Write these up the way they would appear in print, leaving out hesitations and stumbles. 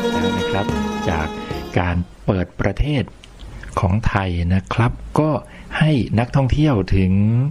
แล้วนะครับจากการเปิดประเทศของไทยนะครับก็ให้นักท่องเที่ยวถึง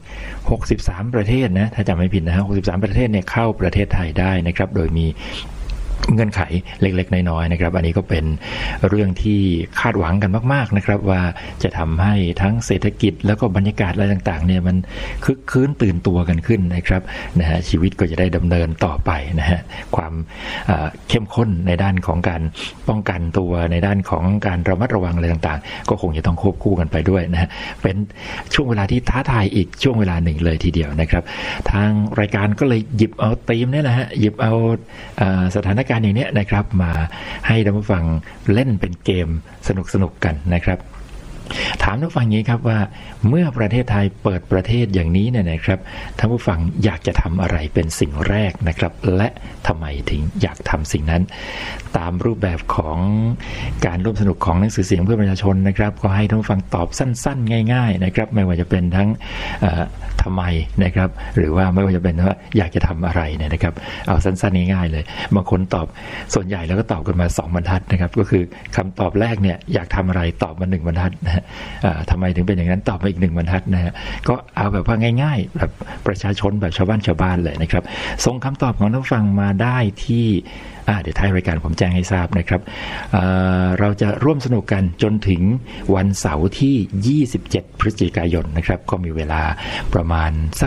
63ประเทศนะถ้าจำไม่ผิดนะฮะ63ประเทศเนี่ยเข้าประเทศไทยได้นะครับโดยมีเงื่อนไขเล็กๆน้อยๆนะครับอันนี้ก็เป็นเรื่องที่คาดหวังกันมากๆนะครับว่าจะทำให้ทั้งเศรษฐกิจแล้วก็บรรยากาศอะไรต่างๆเนี่ยมันคึกคืนตื่นตัวกันขึ้นนะครับนะฮะชีวิตก็จะได้ดำเนินต่อไปนะฮะความเข้มข้นในด้านของการป้องกันตัวในด้านของการระมัดระวังอะไรต่างๆก็คงจะต้องควบคู่กันไปด้วยนะฮะเป็นช่วงเวลาที่ท้าทายอีกช่วงเวลาหนึ่งเลยทีเดียวนะครับทางรายการก็เลยหยิบเอาธีมเนี่ยนะฮะหยิบเอาสถานการณ์อย่างนี้นะครับมาให้ท่านผู้ฟังเล่นเป็นเกมสนุกกันนะครับถามท่านผู้ฟังอย่างนี้ครับว่าเมื่อประเทศไทยเปิดประเทศอย่างนี้เนี่ยนะครับท่านผู้ฟังอยากจะทำอะไรเป็นสิ่งแรกนะครับและทำไมถึงอยากทำสิ่งนั้นตามรูปแบบของการร่วมสนุกของหนังสือเสียงเพื่อประชาชนนะครับก็ให้ท่านผู้ฟังตอบสั้นๆง่ายๆนะครับไม่ว่าจะเป็นทั้งทำไมนะครับหรือว่าไม่ว่าจะเป็นว่าอยากจะทำอะไรเนี่ยนะครับเอาสั้นๆง่ายๆเลยบางคนตอบส่วนใหญ่แล้วก็ตอบกันมา2บรรทัดนะครับก็คือคำตอบแรกเนี่ยอยากทำอะไรตอบมา1บรรทัดนะฮะทำไมถึงเป็นอย่างนั้นตอบมาอีก1บรรทัดนะฮะก็เอาแบบว่าง่ายๆแบบประชาชนแบบชาวบ้านเลยนะครับส่งคำตอบของท่านฟังมาได้ที่เดี๋ยวท้ายรายการผมแจ้งให้ทราบนะครับเราจะร่วมสนุกกันจนถึงวันเสาร์ที่27พฤศจิกายนนะครับก็มีเวลาประมาณสัก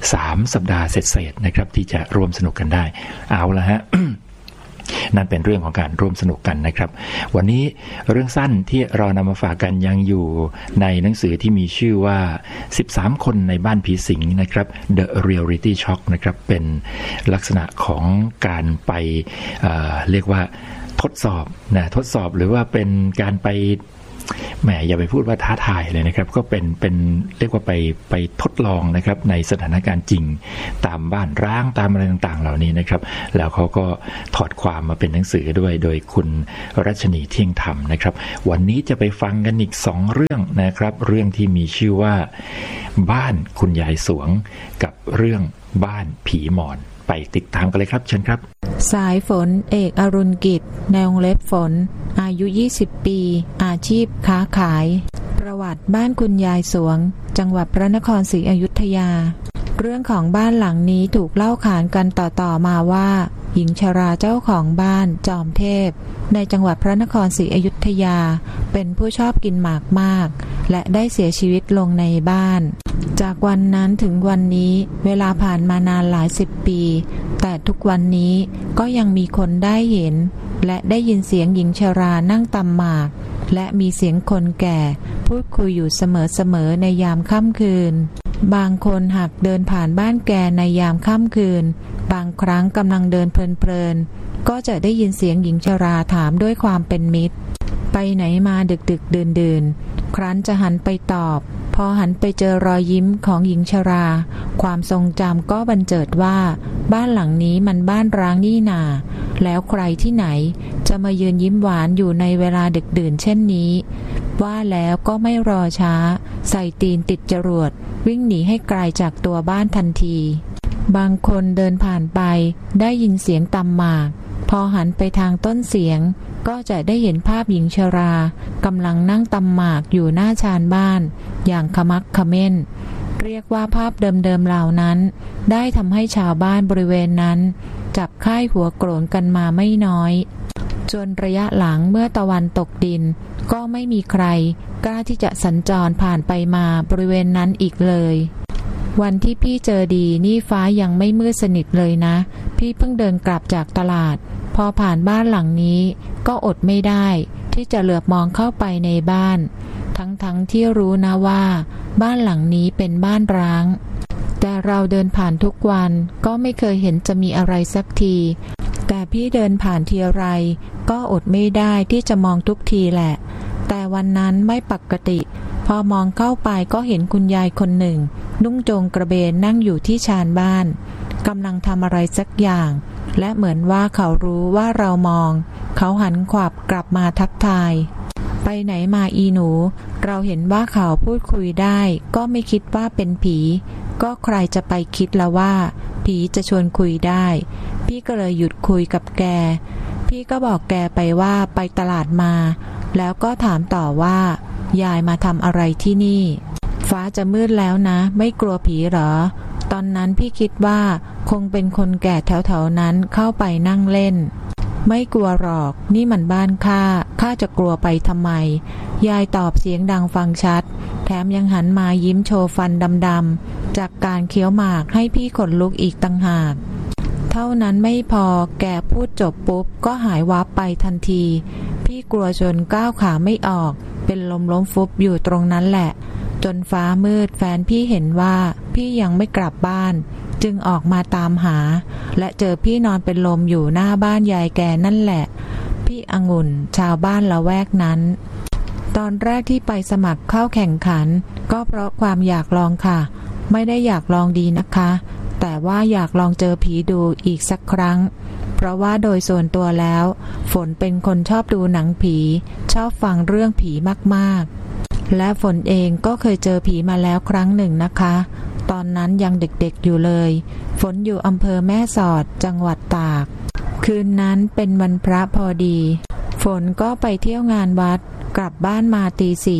3สัปดาห์เศษๆนะครับที่จะร่วมสนุกกันได้เอาละฮะ นั่นเป็นเรื่องของการร่วมสนุกกันนะครับวันนี้เรื่องสั้นที่เรานำมาฝากกันยังอยู่ในหนังสือที่มีชื่อว่า13คนในบ้านผีสิงนะครับ The Reality Shock นะครับเป็นลักษณะของการไปเรียกว่าทดสอบหรือว่าเป็นการไปแหมอย่าไปพูดว่าท้าทายเลยนะครับก็เป็นเรียกว่าไปทดลองนะครับในสถานการณ์จริงตามบ้านร้างตามอะไรต่างๆเหล่านี้นะครับแล้วเขาก็ถอดความมาเป็นหนังสือด้วยโดยคุณรัชนีเที่ยงธรรมนะครับวันนี้จะไปฟังกันอีก2เรื่องนะครับเรื่องที่มีชื่อว่าบ้านคุณยายสวงกับเรื่องบ้านผีหมอนไปติดตามกันเลยครับเชิญครับสายฝนเอกอรุณกิจในวงเล็บฝนอายุ20ปีอาชีพค้าขายประวัติบ้านคุณยายสวงจังหวัดพระนครศรีอยุธยาเรื่องของบ้านหลังนี้ถูกเล่าขานกันต่อมาว่าหญิงชราเจ้าของบ้านจอมเทพในจังหวัดพระนครศรีอยุธยาเป็นผู้ชอบกินหมากมากและได้เสียชีวิตลงในบ้านจากวันนั้นถึงวันนี้เวลาผ่านมานานหลาย10ปีแต่ทุกวันนี้ก็ยังมีคนได้เห็นและได้ยินเสียงหญิงชรานั่งตำหมากและมีเสียงคนแก่พูดคุยอยู่เสมอในยามค่ำคืนบางคนหากเดินผ่านบ้านแกในยามค่ำคืนบางครั้งกำลังเดินเพลินๆก็จะได้ยินเสียงหญิงชราถามด้วยความเป็นมิตรไปไหนมาดึกดื่นครั้นจะหันไปตอบพอหันไปเจอรอยยิ้มของหญิงชราความทรงจำก็บันเจิดว่าบ้านหลังนี้มันบ้านร้างนี่นาแล้วใครที่ไหนจะมายืนยิ้มหวานอยู่ในเวลาดึกดื่นเช่นนี้ว่าแล้วก็ไม่รอช้าใส่ตีนติดจรวดวิ่งหนีให้ไกลจากตัวบ้านทันทีบางคนเดินผ่านไปได้ยินเสียงตำหมากพอหันไปทางต้นเสียงก็จะได้เห็นภาพหญิงชรากำลังนั่งตำหมากอยู่หน้าชานบ้านอย่างขมักเขม้นเรียกว่าภาพเดิมๆเหล่านั้นได้ทำให้ชาวบ้านบริเวณนั้นจับค่ายหัวโกรนกันมาไม่น้อยจนระยะหลังเมื่อตะวันตกดินก็ไม่มีใครกล้าที่จะสัญจรผ่านไปมาบริเวณนั้นอีกเลยวันที่พี่เจอดีนี่ฟ้ายังไม่มืดสนิทเลยนะพี่เพิ่งเดินกลับจากตลาดพอผ่านบ้านหลังนี้ก็อดไม่ได้ที่จะเหลือบมองเข้าไปในบ้านทั้งที่รู้นะว่าบ้านหลังนี้เป็นบ้านร้างแต่เราเดินผ่านทุกวันก็ไม่เคยเห็นจะมีอะไรสักทีแต่พี่เดินผ่านทีไรก็อดไม่ได้ที่จะมองทุกทีแหละแต่วันนั้นไม่ปกติพอมองเข้าไปก็เห็นคุณยายคนหนึ่งนุ่งโจงกระเบนนั่งอยู่ที่ชานบ้านกำลังทำอะไรสักอย่างและเหมือนว่าเขารู้ว่าเรามองเขาหันขวับกลับมาทักทายไปไหนมาอีหนูเราเห็นว่าเขาพูดคุยได้ก็ไม่คิดว่าเป็นผีก็ใครจะไปคิดละว่าผีจะชวนคุยได้พี่ก็เลยหยุดคุยกับแกพพี่ก็บอกแกไปว่าไปตลาดมาแล้วก็ถามต่อว่ายายมาทำอะไรที่นี่ฟ้าจะมืดแล้วนะไม่กลัวผีเหรอตอนนั้นพี่คิดว่าคงเป็นคนแก่แถวๆนั้นเข้าไปนั่งเล่นไม่กลัวหรอกนี่มันบ้านข้าจะกลัวไปทำไมยายตอบเสียงดังฟังชัดแถมยังหันมายิ้มโชว์ฟันดำๆจากการเคี้ยวหมากให้พี่ขนลุกอีกต่างหากเท่านั้นไม่พอแกพูดจบปุ๊บก็หายวับไปทันทีพี่กลัวจนก้าวขาไม่ออกเป็นลมล้มฟุบอยู่ตรงนั้นแหละจนฟ้ามืดแฟนพี่เห็นว่าพี่ยังไม่กลับบ้านจึงออกมาตามหาและเจอพี่นอนเป็นลมอยู่หน้าบ้านยายแกนั่นแหละพี่องุ่นชาวบ้านละแวกนั้นตอนแรกที่ไปสมัครเข้าแข่งขันก็เพราะความอยากลองค่ะไม่ได้อยากลองดีนะคะแต่ว่าอยากลองเจอผีดูอีกสักครั้งเพราะว่าโดยส่วนตัวแล้วฝนเป็นคนชอบดูหนังผีชอบฟังเรื่องผีมากๆและฝนเองก็เคยเจอผีมาแล้วครั้งหนึ่งนะคะตอนนั้นยังเด็กๆอยู่เลยฝนอยู่อำเภอแม่สอดจังหวัดตากคืนนั้นเป็นวันพระพอดีฝนก็ไปเที่ยวงานวัดกลับบ้านมาตี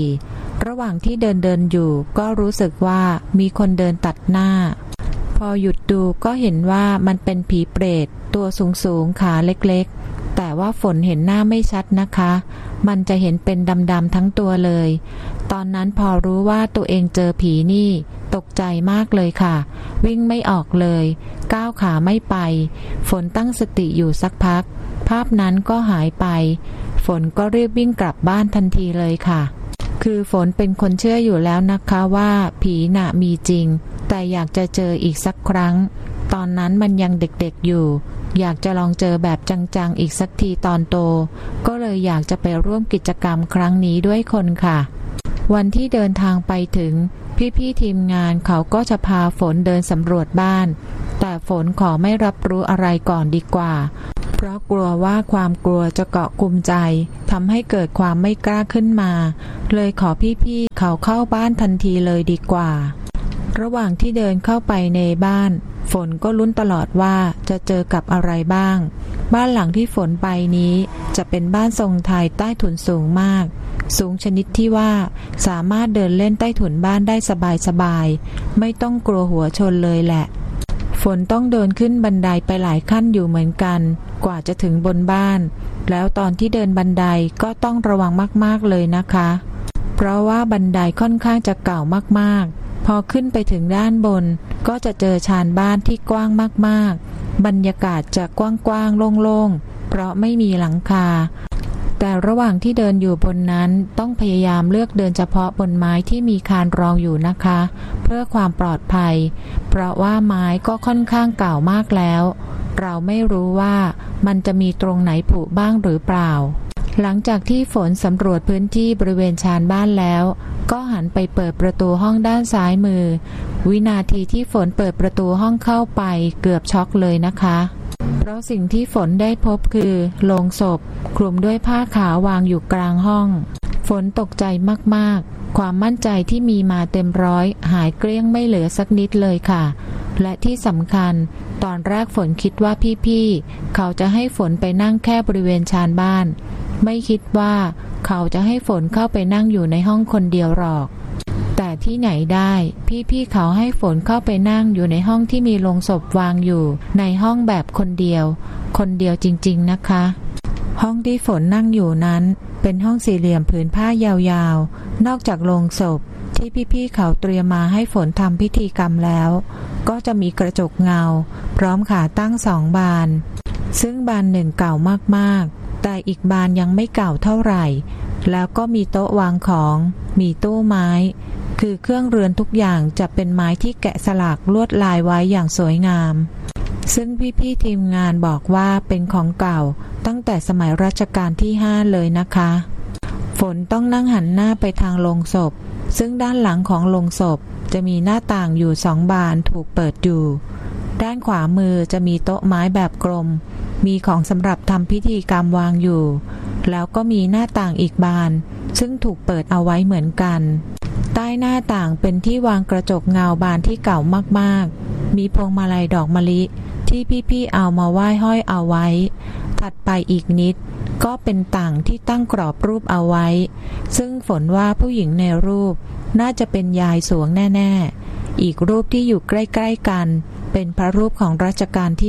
4ระหว่างที่เดินอยู่ก็รู้สึกว่ามีคนเดินตัดหน้าพอหยุดดูก็เห็นว่ามันเป็นผีเปรตตัวสูงขาเล็กๆแต่ว่าฝนเห็นหน้าไม่ชัดนะคะมันจะเห็นเป็นดำๆทั้งตัวเลยตอนนั้นพอรู้ว่าตัวเองเจอผีนี่ตกใจมากเลยค่ะวิ่งไม่ออกเลยก้าวขาไม่ไปฝนตั้งสติอยู่สักพักภาพนั้นก็หายไปฝนก็รีบวิ่งกลับบ้านทันทีเลยค่ะคือฝนเป็นคนเชื่ออยู่แล้วนะคะว่าผีน่ะมีจริงแต่อยากจะเจออีกสักครั้งตอนนั้นมันยังเด็กๆอยู่อยากจะลองเจอแบบจังๆอีกสักทีตอนโตก็เลยอยากจะไปร่วมกิจกรรมครั้งนี้ด้วยคนค่ะวันที่เดินทางไปถึงพี่ๆทีมงานเขาก็จะพาฝนเดินสำรวจบ้านแต่ฝนขอไม่รับรู้อะไรก่อนดีกว่าเพราะกลัวว่าความกลัวจะเกาะกุมใจทำให้เกิดความไม่กล้าขึ้นมาเลยขอพี่ๆเขาเข้าบ้านทันทีเลยดีกว่าระหว่างที่เดินเข้าไปในบ้านฝนก็ลุ้นตลอดว่าจะเจอกับอะไรบ้างบ้านหลังที่ฝนไปนี้จะเป็นบ้านทรงไทยใต้ถุนสูงมากสูงชนิดที่ว่าสามารถเดินเล่นใต้ถุนบ้านได้สบายๆไม่ต้องกลัวหัวชนเลยแหละฝนต้องเดินขึ้นบันไดไปหลายขั้นอยู่เหมือนกันกว่าจะถึงบนบ้านแล้วตอนที่เดินบันไดก็ต้องระวังมากๆเลยนะคะเพราะว่าบันไดค่อนข้างจะเก่ามากๆพอขึ้นไปถึงด้านบนก็จะเจอชานบ้านที่กว้างมากๆบรรยากาศจะกว้างๆโล่งๆเพราะไม่มีหลังคาแต่ระหว่างที่เดินอยู่บนนั้นต้องพยายามเลือกเดินเฉพาะบนไม้ที่มีคานรองอยู่นะคะเพื่อความปลอดภัยเพราะว่าไม้ก็ค่อนข้างเก่ามากแล้วเราไม่รู้ว่ามันจะมีตรงไหนผุบ้างหรือเปล่าหลังจากที่ฝนสำรวจพื้นที่บริเวณชานบ้านแล้วก็หันไปเปิดประตูห้องด้านซ้ายมือวินาทีที่ฝนเปิดประตูห้องเข้าไปเกือบช็อกเลยนะคะเพราะสิ่งที่ฝนได้พบคือโลงศพคลุมด้วยผ้าขาววางอยู่กลางห้องฝนตกใจมากๆความมั่นใจที่มีมาเต็มร้อยหายเกลี้ยงไม่เหลือสักนิดเลยค่ะและที่สำคัญตอนแรกฝนคิดว่าพี่ๆเขาจะให้ฝนไปนั่งแค่บริเวณชานบ้านไม่คิดว่าเขาจะให้ฝนเข้าไปนั่งอยู่ในห้องคนเดียวหรอกแต่ที่ไหนได้พี่ๆเขาให้ฝนเข้าไปนั่งอยู่ในห้องที่มีโลงศพวางอยู่ในห้องแบบคนเดียวจริงๆนะคะห้องที่ฝนนั่งอยู่นั้นเป็นห้องสี่เหลี่ยมผืนผ้ายาวๆนอกจากโลงศพที่พี่ๆเขาเตรียมมาให้ฝนทำพิธีกรรมแล้วก็จะมีกระจกเงาพร้อมขาตั้ง2 บานซึ่งบานหนึ่งเก่ามากๆแต่อีกบานยังไม่เก่าเท่าไหร่แล้วก็มีโต๊ะวางของมีตู้ไม้คือเครื่องเรือนทุกอย่างจะเป็นไม้ที่แกะสลักลวดลายไว้อย่างสวยงามซึ่งพี่ๆทีมงานบอกว่าเป็นของเก่าตั้งแต่สมัยรัชกาลที่5เลยนะคะฝนต้องนั่งหันหน้าไปทางโลงศพซึ่งด้านหลังของโลงศพจะมีหน้าต่างอยู่2 บานถูกเปิดอยู่ด้านขวามือจะมีโต๊ะไม้แบบกลมมีของสำหรับทำพิธีกรรมวางอยู่แล้วก็มีหน้าต่างอีกบานซึ่งถูกเปิดเอาไว้เหมือนกันใต้หน้าต่างเป็นที่วางกระจกเงาบานที่เก่ามากๆมีพวงมาลัยดอกมะลิที่พี่ๆเอามาไหว้ห้อยเอาไว้ทถัดไปอีกนิดก็เป็นต่างที่ตั้งกรอบรูปเอาไว้ซึ่งฝนว่าผู้หญิงในรูปน่าจะเป็นยายสวงแน่ๆอีกรูปที่อยู่ใกล้ๆกันเป็นพระรูปของรัชกาลที่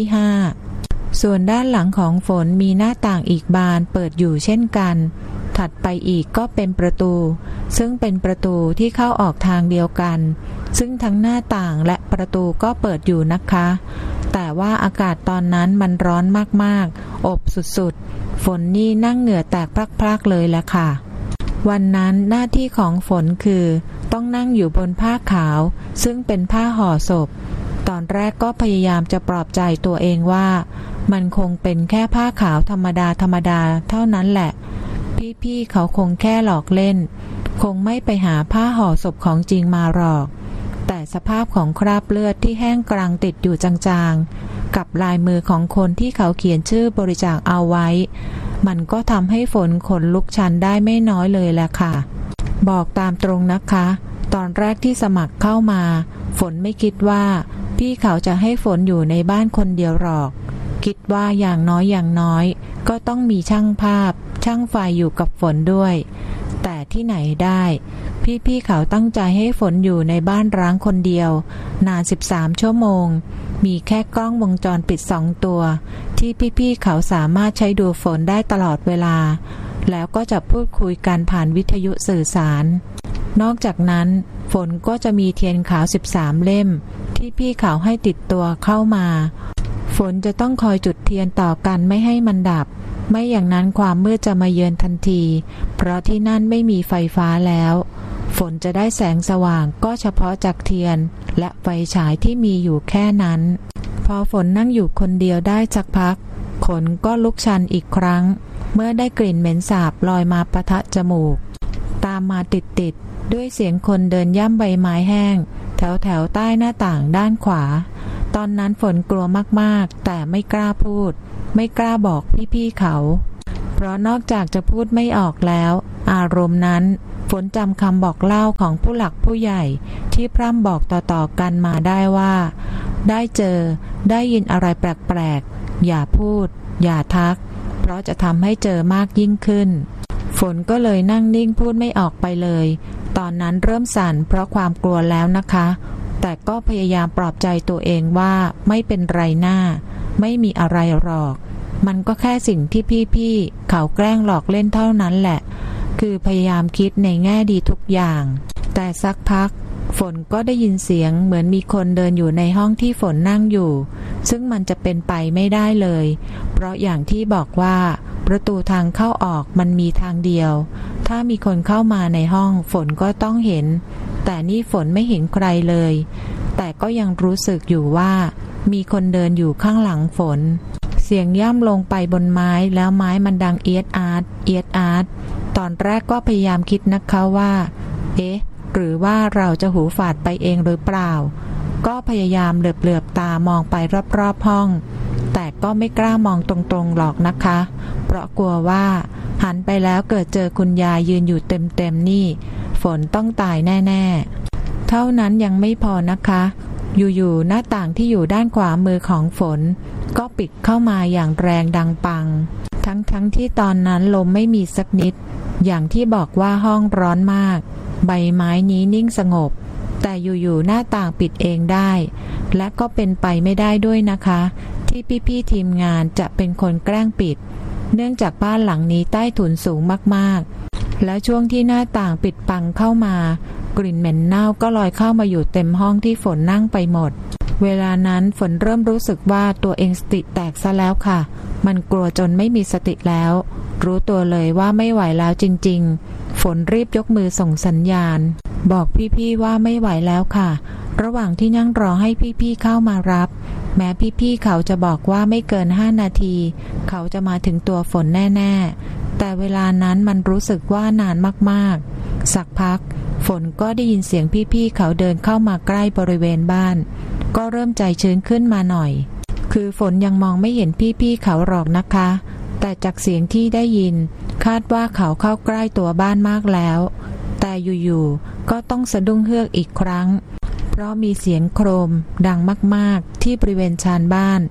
5ส่วนด้านหลังของฝนมีหน้าต่างอีกบานเปิดอยู่เช่นกันถัดไปอีกก็เป็นประตูซึ่งเป็นประตูที่เข้าออกทางเดียวกันซึ่งทั้งหน้าต่างและประตูก็เปิดอยู่นะคะแต่ว่าอากาศตอนนั้นมันร้อนมากๆอบสุดๆฝนนี่นั่งเหงื่อแตกพลักๆเลยแหละค่ะวันนั้นหน้าที่ของฝนคือต้องนั่งอยู่บนผ้าขาวซึ่งเป็นผ้าห่อศพตอนแรกก็พยายามจะปลอบใจตัวเองว่ามันคงเป็นแค่ผ้าขาวธรรมดาเท่านั้นแหละพี่ๆเขาคงแค่หลอกเล่นคงไม่ไปหาผ้าห่อศพของจริงมาหรอกแต่สภาพของคราบเลือดที่แห้งกรังติดอยู่จางๆกับลายมือของคนที่เขาเขียนชื่อบริจาคเอาไว้มันก็ทำให้ฝนขนลุกชันได้ไม่น้อยเลยแหละค่ะบอกตามตรงนะคะตอนแรกที่สมัครเข้ามาฝนไม่คิดว่าพี่เขาจะให้ฝนอยู่ในบ้านคนเดียวหรอกคิดว่าอย่างน้อยก็ต้องมีช่างภาพช่างไฟอยู่กับฝนด้วยแต่ที่ไหนได้พี่เขาตั้งใจให้ฝนอยู่ในบ้านร้างคนเดียวนาน13 ชั่วโมงมีแค่กล้องวงจรปิด2 ตัวที่พี่เขาสามารถใช้ดูฝนได้ตลอดเวลาแล้วก็จะพูดคุยกันผ่านวิทยุสื่อสารนอกจากนั้นฝนก็จะมีเทียนขาว13 เล่มที่พี่เขาให้ติดตัวเข้ามาฝนจะต้องคอยจุดเทียนต่อกันไม่ให้มันดับไม่อย่างนั้นความมืดจะมาเยือนทันทีเพราะที่นั่นไม่มีไฟฟ้าแล้วฝนจะได้แสงสว่างก็เฉพาะจากเทียนและไฟฉายที่มีอยู่แค่นั้นพอฝนนั่งอยู่คนเดียวได้สักพักขนก็ลุกชันอีกครั้งเมื่อได้กลิ่นเหม็นสาบลอยมาปะทะจมูกตามมาติดด้วยเสียงคนเดินย่ำใบไม้แห้งแถวใต้หน้าต่างด้านขวาตอนนั้นฝนกลัวมากๆแต่ไม่กล้าพูดไม่กล้าบอกพี่เขาเพราะนอกจากจะพูดไม่ออกแล้วอารมณ์นั้นฝนจำคำบอกเล่าของผู้หลักผู้ใหญ่ที่พร่ำบอกต่อๆกันมาได้ว่าได้เจอได้ยินอะไรแปลกๆอย่าพูดอย่าทักเพราะจะทำให้เจอมากยิ่งขึ้นฝนก็เลยนั่งนิ่งพูดไม่ออกไปเลยตอนนั้นเริ่มสั่นเพราะความกลัวแล้วนะคะแต่ก็พยายามปลอบใจตัวเองว่าไม่เป็นไรหน้าไม่มีอะไรหรอกมันก็แค่สิ่งที่พี่เขาแกล้งหลอกเล่นเท่านั้นแหละคือพยายามคิดในแง่ดีทุกอย่างแต่สักพักฝนก็ได้ยินเสียงเหมือนมีคนเดินอยู่ในห้องที่ฝนนั่งอยู่ซึ่งมันจะเป็นไปไม่ได้เลยเพราะอย่างที่บอกว่าประตูทางเข้าออกมันมีทางเดียวถ้ามีคนเข้ามาในห้องฝนก็ต้องเห็นแต่นี่ฝนไม่เห็นใครเลยแต่ก็ยังรู้สึกอยู่ว่ามีคนเดินอยู่ข้างหลังฝนเสียงย่ำลงไปบนไม้แล้วไม้มันดังเอียดอาร์ตตอนแรกก็พยายามคิดนะคะว่าเอ๊ะหรือว่าเราจะหูฝาดไปเองหรือเปล่าก็พยายามเหลือบตามองไปรอบๆห้องแต่ก็ไม่กล้ามองตรงๆหรอกนะคะเพราะกลัวว่าหันไปแล้วเกิดเจอคุณยายยืนอยู่เต็มนี่ฝนต้องตายแน่ๆเท่านั้นยังไม่พอนะคะอยู่ๆหน้าต่างที่อยู่ด้านขวามือของฝนก็ปิดเข้ามาอย่างแรงดังปังทั้งที่ตอนนั้นลมไม่มีสักนิดอย่างที่บอกว่าห้องร้อนมากใบไม้นี้นิ่งสงบแต่อยู่ๆหน้าต่างปิดเองได้และก็เป็นไปไม่ได้ด้วยนะคะที่พี่ทีมงานจะเป็นคนแกล้งปิดเนื่องจากบ้านหลังนี้ใต้ถุนสูงมากๆและช่วงที่หน้าต่างปิดปังเข้ามากลิ่นเหม็นเน่าก็ลอยเข้ามาอยู่เต็มห้องที่ฝนนั่งไปหมดเวลานั้นฝนเริ่มรู้สึกว่าตัวเองสติแตกซะแล้วค่ะมันกลัวจนไม่มีสติแล้วรู้ตัวเลยว่าไม่ไหวแล้วจริงๆฝนรีบยกมือส่งสัญญาณบอกพี่ว่าไม่ไหวแล้วค่ะระหว่างที่นั่งรอให้พี่เข้ามารับแม้พี่เขาจะบอกว่าไม่เกิน5 นาทีเขาจะมาถึงตัวฝนแน่ๆแต่เวลานั้นมันรู้สึกว่านานมากๆสักพักฝนก็ได้ยินเสียงพี่เขาเดินเข้ามาใกล้บริเวณบ้านก็เริ่มใจชื้นขึ้นมาหน่อยคือฝนยังมองไม่เห็นพี่เขาหรอกนะคะแต่จากเสียงที่ได้ยินคาดว่าเขาเข้าใกล้ตัวบ้านมากแล้วแต่อยู่ๆก็ต้องสะดุ้งเฮือกอีกครั้งเพราะมีเสียงโครมดังมากๆที่บริเวณชานบ้าน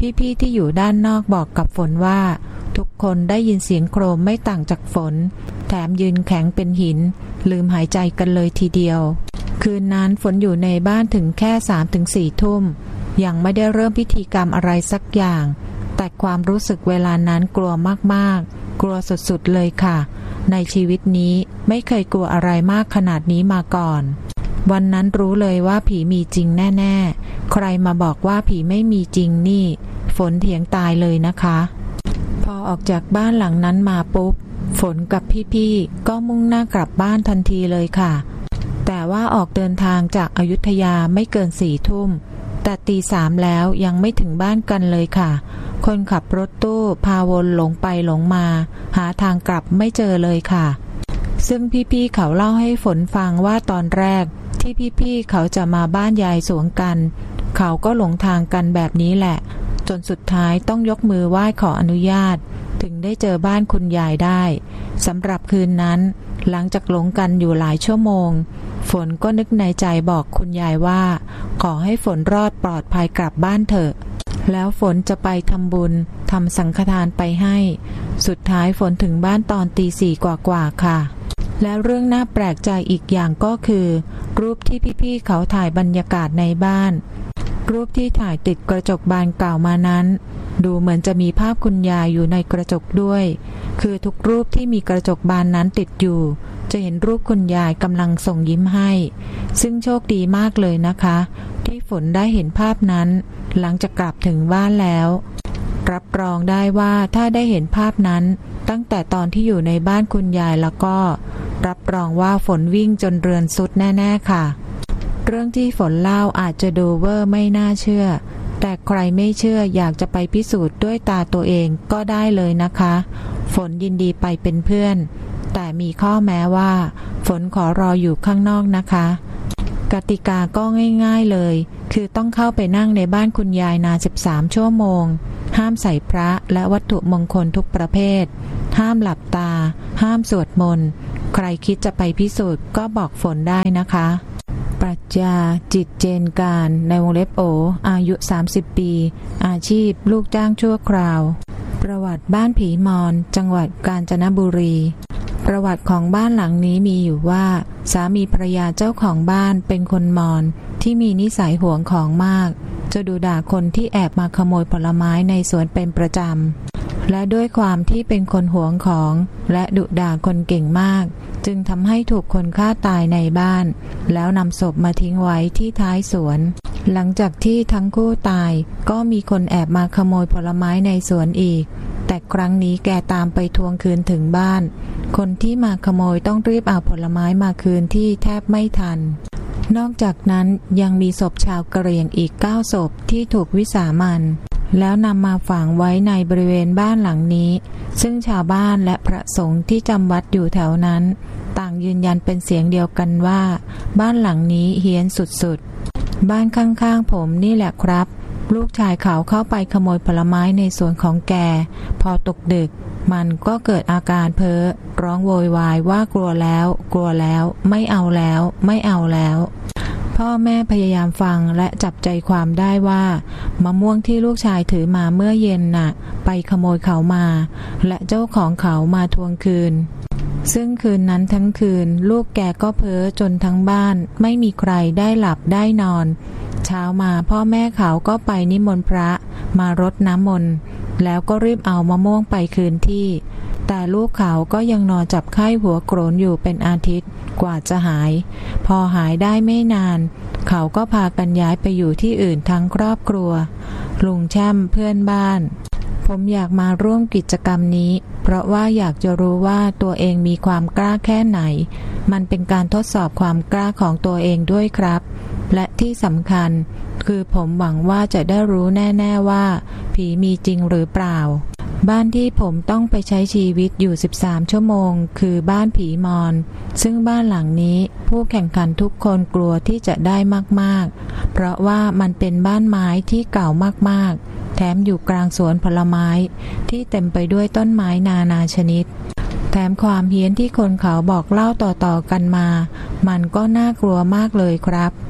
พี่ๆที่อยู่ด้านนอกบอกกับฝนว่าทุกคนได้ยินเสียงโครมไม่ต่างจากฝนแถมยืนแข็งเป็นหินลืมหายใจกันเลยทีเดียวคืนนั้นฝนอยู่ในบ้านถึงแค่ 3-4 ทุ่มยังไม่ได้เริ่มพิธีกรรมอะไรสักอย่างแต่ความรู้สึกเวลานั้นกลัวมากๆกลัวสุดๆเลยค่ะในชีวิตนี้ไม่เคยกลัวอะไรมากขนาดนี้มาก่อนวันนั้นรู้เลยว่าผีมีจริงแน่ๆใครมาบอกว่าผีไม่มีจริงนี่ฝนเถียงตายเลยนะคะพอออกจากบ้านหลังนั้นมาปุ๊บฝนกับพี่ๆก็มุ่งหน้ากลับบ้านทันทีเลยค่ะแต่ว่าออกเดินทางจากอยุธยาไม่เกิน4 ทุ่มแต่ตี 3แล้วยังไม่ถึงบ้านกันเลยค่ะคนขับรถตู้พาวนหลงไปหลงมาหาทางกลับไม่เจอเลยค่ะซึ่งพี่ๆเขาเล่าให้ฝนฟังว่าตอนแรกที่พี่ๆเขาจะมาบ้านยายสวงกันเขาก็หลงทางกันแบบนี้แหละจนสุดท้ายต้องยกมือไหว้ขออนุญาตถึงได้เจอบ้านคุณยายได้สำหรับคืนนั้นหลังจากหลงกันอยู่หลายชั่วโมงฝนก็นึกในใจบอกคุณยายว่าขอให้ฝนรอดปลอดภัยกลับบ้านเถอะแล้วฝนจะไปทำบุญทำสังฆทานไปให้สุดท้ายฝนถึงบ้านตอนตี 4กว่าค่ะแล้วเรื่องน่าแปลกใจอีกอย่างก็คือรูปที่พี่ๆเขาถ่ายบรรยากาศในบ้านรูปที่ถ่ายติดกระจกบานเก่ามานั้นดูเหมือนจะมีภาพคุณยายอยู่ในกระจกด้วยคือทุกรูปที่มีกระจกบานนั้นติดอยู่จะเห็นรูปคุณยายกำลังส่งยิ้มให้ซึ่งโชคดีมากเลยนะคะที่ฝนได้เห็นภาพนั้นหลังจากกลับถึงบ้านแล้วรับรองได้ว่าถ้าได้เห็นภาพนั้นตั้งแต่ตอนที่อยู่ในบ้านคุณยายแล้วก็รับรองว่าฝนวิ่งจนเรือนสุดแน่ๆค่ะเรื่องที่ฝนเล่าอาจจะดูเวอร์ไม่น่าเชื่อแต่ใครไม่เชื่ออยากจะไปพิสูจน์ด้วยตาตัวเองก็ได้เลยนะคะฝนยินดีไปเป็นเพื่อนแต่มีข้อแม้ว่าฝนขอรออยู่ข้างนอกนะคะกติกาก็ง่ายๆเลยคือต้องเข้าไปนั่งในบ้านคุณยายนาน13 ชั่วโมงห้ามใส่พระและวัตถุมงคลทุกประเภทห้ามหลับตาห้ามสวดมนต์ใครคิดจะไปพิสูจน์ก็บอกฝนได้นะคะปรัชญาจิตเจนการในวงเล็บโออายุ30 ปีอาชีพลูกจ้างชั่วคราวประวัติบ้านผีมอญจังหวัดกาญจนบุรีประวัติของบ้านหลังนี้มีอยู่ว่าสามีภรรยาเจ้าของบ้านเป็นคนมอญที่มีนิสัยหวงของมากจะดุด่าคนที่แอบมาขโมยผลไม้ในสวนเป็นประจำและด้วยความที่เป็นคนหวงของและดุด่าคนเก่งมากจึงทำให้ถูกคนฆ่าตายในบ้านแล้วนำศพมาทิ้งไว้ที่ท้ายสวนหลังจากที่ทั้งคู่ตายก็มีคนแอบมาขโมยผลไม้ในสวนอีกแต่ครั้งนี้แกตามไปทวงคืนถึงบ้านคนที่มาขโมยต้องรีบเอาผลไม้มาคืนที่แทบไม่ทันนอกจากนั้นยังมีศพชาวกะเหรี่ยงอีก9 ศพที่ถูกวิสามัญแล้วนำมาฝังไว้ในบริเวณบ้านหลังนี้ซึ่งชาวบ้านและพระสงฆ์ที่จำวัดอยู่แถวนั้นต่างยืนยันเป็นเสียงเดียวกันว่าบ้านหลังนี้เฮี้ยนสุดๆบ้านข้างๆผมนี่แหละครับลูกชายเขาเข้าไปขโมยผลไม้ในสวนของแกพอตกดึกมันก็เกิดอาการเพ้อร้องโวยวายว่ากลัวแล้วกลัวแล้วไม่เอาแล้วไม่เอาแล้วพ่อแม่พยายามฟังและจับใจความได้ว่ามะม่วงที่ลูกชายถือมาเมื่อเย็นน่ะไปขโมยเขามาและเจ้าของเขามาทวงคืนซึ่งคืนนั้นทั้งคืนลูกแกก็เพ้อจนทั้งบ้านไม่มีใครได้หลับได้นอนเช้ามาพ่อแม่เขาก็ไปนิมนต์พระมารดน้ำมนต์แล้วก็รีบเอามะม่วงไปคืนที่แต่ลูกเขาก็ยังนอนจับไข้หัวโกรนอยู่เป็นอาทิตย์กว่าจะหายพอหายได้ไม่นานเขาก็พากันย้ายไปอยู่ที่อื่นทั้งครอบครัวลุงแช่มเพื่อนบ้านผมอยากมาร่วมกิจกรรมนี้เพราะว่าอยากจะรู้ว่าตัวเองมีความกล้าแค่ไหนมันเป็นการทดสอบความกล้าของตัวเองด้วยครับและที่สำคัญคือผมหวังว่าจะได้รู้แน่ๆว่าผีมีจริงหรือเปล่าบ้านที่ผมต้องไปใช้ชีวิตอยู่13 ชั่วโมงคือบ้านผีมอญซึ่งบ้านหลังนี้ผู้แข่งขันทุกคนกลัวที่จะได้มากๆเพราะว่ามันเป็นบ้านไม้ที่เก่ามากๆแถมอยู่กลางสวนผลไม้ที่เต็มไปด้วยต้นไม้นานาชนิดแถมความเฮี้ยนที่คนเขาบอกเล่าต่อๆกันมามันก็น่ากลัวมากเลยครับ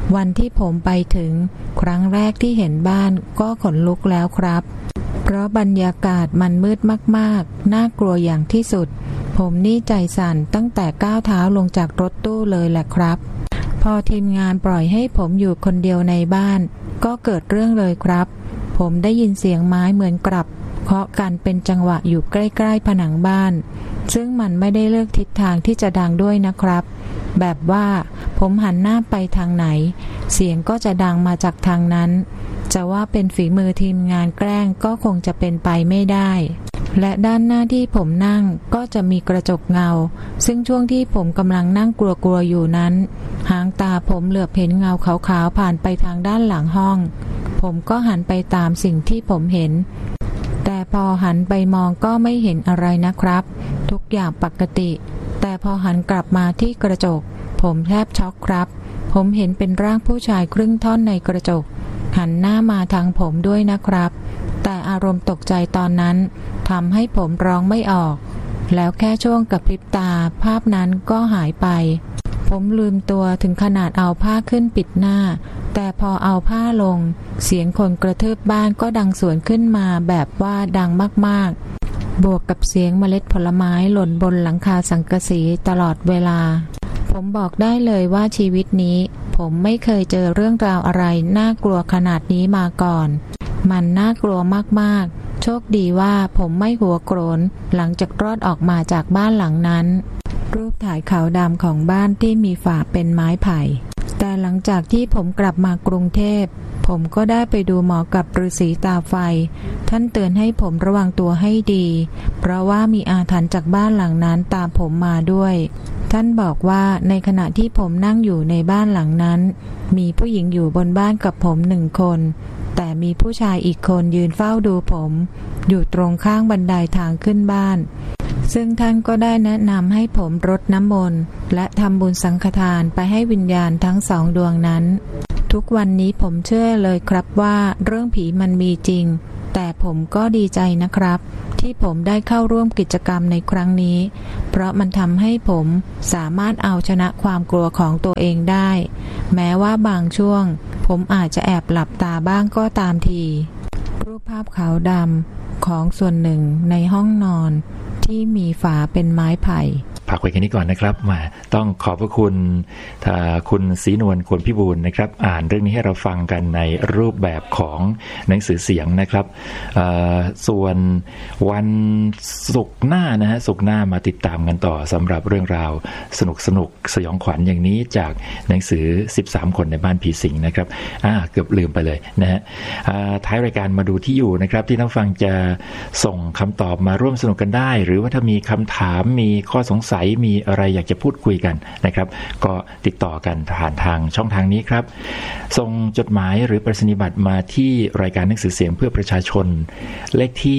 วันที่ผมไปถึงครั้งแรกที่เห็นบ้านก็ขนลุกแล้วครับเพราะบรรยากาศมันมืดมากๆน่ากลัวอย่างที่สุดผมนี่ใจสั่นตั้งแต่ก้าวเท้าลงจากรถตู้เลยแหละครับพอทีมงานปล่อยให้ผมอยู่คนเดียวในบ้านก็เกิดเรื่องเลยครับผมได้ยินเสียงไม้เหมือนกรับเคาะกันเป็นจังหวะอยู่ใกล้ๆผนังบ้านซึ่งมันไม่ได้เลือกทิศทางที่จะดังด้วยนะครับแบบว่าผมหันหน้าไปทางไหนเสียงก็จะดังมาจากทางนั้นจะว่าเป็นฝีมือทีมงานแกล้งก็คงจะเป็นไปไม่ได้และด้านหน้าที่ผมนั่งก็จะมีกระจกเงาซึ่งช่วงที่ผมกำลังนั่งกลัวๆอยู่นั้นหางตาผมเหลือบเห็นเงาขาวๆผ่านไปทางด้านหลังห้องผมก็หันไปตามสิ่งที่ผมเห็นแต่พอหันไปมองก็ไม่เห็นอะไรนะครับทุกอย่างปกติแต่พอหันกลับมาที่กระจกผมแทบช็อกครับผมเห็นเป็นร่างผู้ชายครึ่งท่อนในกระจกหันหน้ามาทางผมด้วยนะครับแต่อารมณ์ตกใจตอนนั้นทำให้ผมร้องไม่ออกแล้วแค่ช่วงกระพริบตาภาพนั้นก็หายไปผมลืมตัวถึงขนาดเอาผ้าขึ้นปิดหน้าแต่พอเอาผ้าลงเสียงคนกระทืบบ้านก็ดังสวนขึ้นมาแบบว่าดังมากๆบวกกับเสียงเมล็ดผลไม้หล่นบนหลังคาสังกะสีตลอดเวลาผมบอกได้เลยว่าชีวิตนี้ผมไม่เคยเจอเรื่องราวอะไรน่ากลัวขนาดนี้มาก่อนมันน่ากลัวมากๆโชคดีว่าผมไม่หัวโกรนหลังจากรอดออกมาจากบ้านหลังนั้นรูปถ่ายขาวดำของบ้านที่มีฝาเป็นไม้ไผ่แต่หลังจากที่ผมกลับมากรุงเทพผมก็ได้ไปดูหมอกับฤาษีตาไฟท่านเตือนให้ผมระวังตัวให้ดีเพราะว่ามีอาถรรพ์จากบ้านหลังนั้นตามผมมาด้วยท่านบอกว่าในขณะที่ผมนั่งอยู่ในบ้านหลังนั้นมีผู้หญิงอยู่บนบ้านกับผม1 คนแต่มีผู้ชายอีกคนยืนเฝ้าดูผมอยู่ตรงข้างบันไดทางขึ้นบ้านซึ่งท่านก็ได้แนะนำให้ผมรดน้ำมนต์และทำบุญสังฆทานไปให้วิญญาณทั้ง2 ดวงนั้นทุกวันนี้ผมเชื่อเลยครับว่าเรื่องผีมันมีจริงแต่ผมก็ดีใจนะครับที่ผมได้เข้าร่วมกิจกรรมในครั้งนี้เพราะมันทำให้ผมสามารถเอาชนะความกลัวของตัวเองได้แม้ว่าบางช่วงผมอาจจะแอบหลับตาบ้างก็ตามทีรูปภาพขาวดำของส่วนหนึ่งในห้องนอนที่มีฝาเป็นไม้ไผ่พักไว้แค่นี้ก่อนนะครับมาต้องขอบพระคุณคุณศรีนวล ควรพิบูลนะครับอ่านเรื่องนี้ให้เราฟังกันในรูปแบบของหนังสือเสียงนะครับส่วนวันศุกร์หน้านะฮะศุกร์หน้ามาติดตามกันต่อสำหรับเรื่องราวสนุกสยองขวัญอย่างนี้จากหนังสือ13 คนในบ้านผีสิงนะครับเกือบลืมไปเลยนะฮะท้ายรายการมาดูที่อยู่นะครับที่ท่านฟังจะส่งคำตอบมาร่วมสนุกกันได้หรือว่าถ้ามีคำถามมีข้อสงสัยมีอะไรอยากจะพูดคุยกันนะครับก็ติดต่อกันผ่านทางช่องทางนี้ครับส่งจดหมายหรือไปรษณียบัตรมาที่รายการหนังสือเสียงเพื่อประชาชนเลขที่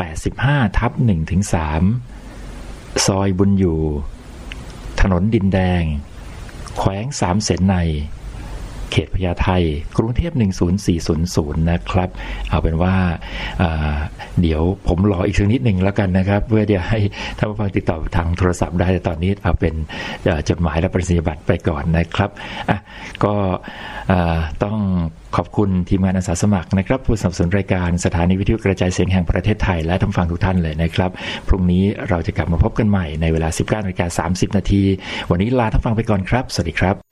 85/1-3 ซอยบุญอยู่ถนนดินแดงแขวง3 เสนในเขตพญาไทกรุงเทพ10400นะครับเอาเป็นว่าเดี๋ยวผมรออีกสักนิดหนึ่งแล้วกันนะครับเพื่อจะให้ท่านผู้ฟังติดต่อทางโทรศัพท์ได้แต่ตอนนี้เอาเป็นจดหมายและปริศนียบัตรไปก่อนนะครับก็ต้องขอบคุณทีมงานอาสาสมัครนะครับผู้สนับสนุนรายการสถานีวิทยุกระจายเสียงแห่งประเทศไทยและท่านฟังทุกท่านเลยนะครับพรุ่งนี้เราจะกลับมาพบกันใหม่ในเวลา 19:30 น.วันนี้ลาท่านฟังไปก่อนครับสวัสดีครับ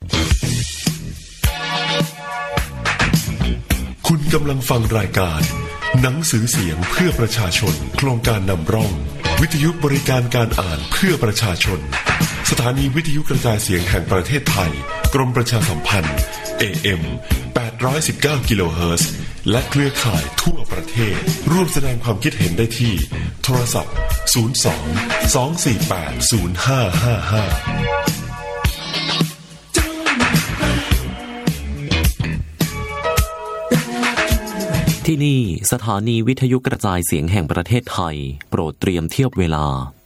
คุณกำลังฟังรายการหนังสือเสียงเพื่อประชาชนโครงการนำร่องวิทยุบริการการอ่านเพื่อประชาชนสถานีวิทยุกระจายเสียงแห่งประเทศไทยกรมประชาสัมพันธ์ AM 819 กิโลเฮิรตซ์และเครือข่ายทั่วประเทศร่วมแสดงความคิดเห็นได้ที่โทรศัพท์02-248-0555 ที่นี่สถานีวิทยุกระจายเสียงแห่งประเทศไทยโปรดเตรียมเทียบเวลา